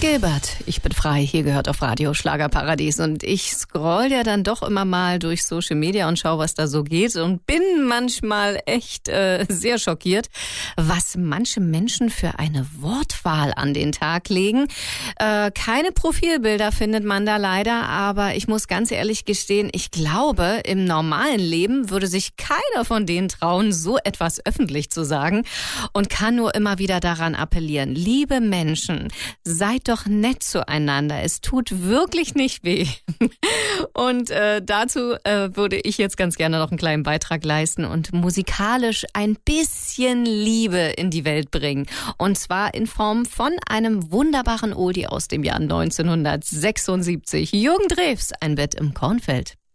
Gilbert, ich bin frei, hier gehört auf Radio Schlagerparadies und ich scroll ja dann doch immer mal durch Social Media und schaue, was da so geht und bin manchmal echt sehr schockiert, was manche Menschen für eine Wortwahl an den Tag legen. Keine Profilbilder findet man da leider, aber ich muss ganz ehrlich gestehen, ich glaube, im normalen Leben würde sich keiner von denen trauen, so etwas öffentlich zu sagen und kann nur immer wieder daran appellieren. Liebe Menschen, seid doch nett zueinander. Es tut wirklich nicht weh. Und dazu würde ich jetzt ganz gerne noch einen kleinen Beitrag leisten und musikalisch ein bisschen Liebe in die Welt bringen. Und zwar in Form von einem wunderbaren Oldie aus dem Jahr 1976. Jürgen Drews, Ein Bett im Kornfeld.